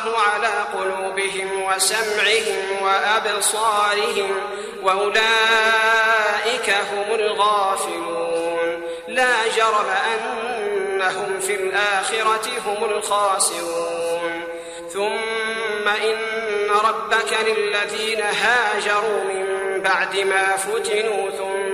على قلوبهم وسمعهم وأبصارهم وأولئك هم الغافلون لا جرم أنهم في الآخرة هم الخاسرون ثم إن ربك للذين هاجروا من بعد ما فتنوا